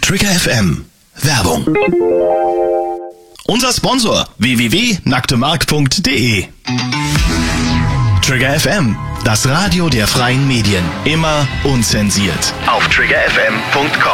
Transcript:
Trigger FM. Werbung. Unser Sponsor www.nacktemarkt.de. Trigger FM, das Radio der freien Medien. Immer unzensiert. Auf triggerfm.com.